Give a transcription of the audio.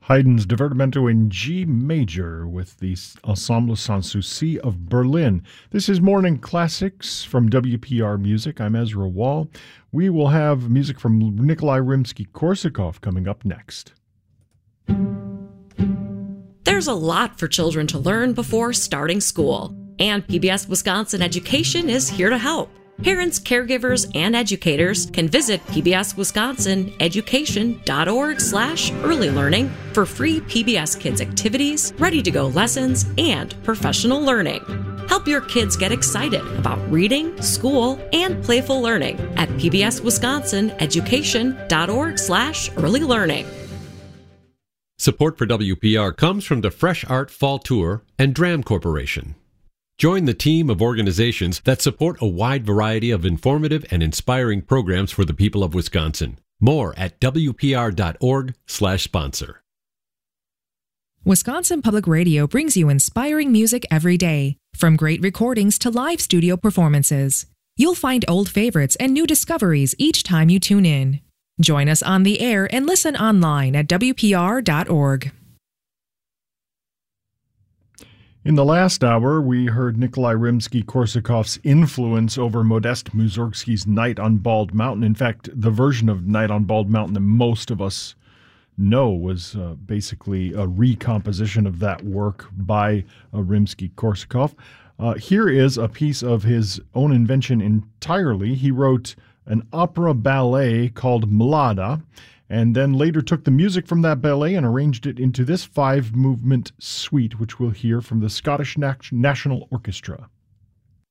Haydn's Divertimento in G major with the Ensemble Sanssouci of Berlin. This is Morning Classics from WPR Music. I'm Ezra Wall. We will have music from Nikolai Rimsky-Korsakov coming up next. There's a lot for children to learn before starting school, and PBS Wisconsin Education is here to help. Parents, caregivers, and educators can visit pbswisconsineducation.org/early learning for free PBS Kids activities, ready-to-go lessons, and professional learning. Help your kids get excited about reading, school, and playful learning at pbswisconsineducation.org/early learning. Support for WPR comes from the Fresh Art Fall Tour and Dram Corporation. Join the team of organizations that support a wide variety of informative and inspiring programs for the people of Wisconsin. More at wpr.org/sponsor. Wisconsin Public Radio brings you inspiring music every day, from great recordings to live studio performances. You'll find old favorites and new discoveries each time you tune in. Join us on the air and listen online at wpr.org. In the last hour, we heard Nikolai Rimsky-Korsakov's influence over Modest Mussorgsky's Night on Bald Mountain. In fact, the version of Night on Bald Mountain that most of us know was basically a recomposition of that work by Rimsky-Korsakov. Here is a piece of his own invention entirely. He wrote an opera ballet called Mlada, and then later took the music from that ballet and arranged it into this 5-movement suite, which we'll hear from the Scottish National Orchestra.